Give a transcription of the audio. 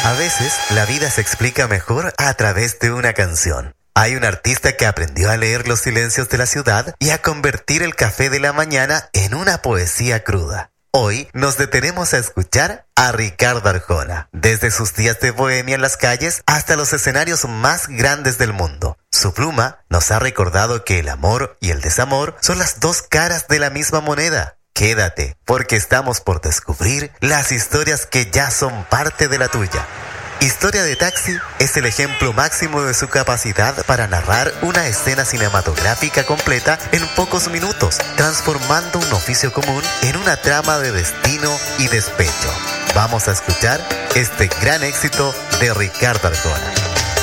A veces, la vida se explica mejor a través de una canción. Hay un artista que aprendió a leer los silencios de la ciudad y a convertir el café de la mañana en una poesía cruda. Hoy nos detenemos a escuchar a Ricardo Arjona, desde sus días de bohemia en las calles hasta los escenarios más grandes del mundo. Su pluma nos ha recordado que el amor y el desamor son las dos caras de la misma moneda. Quédate, porque estamos por descubrir las historias que ya son parte de la tuya. Historia de Taxi es el ejemplo máximo de su capacidad para narrar una escena cinematográfica completa en pocos minutos, transformando un oficio común en una trama de destino y despecho. Vamos a escuchar este gran éxito de Ricardo Arjona.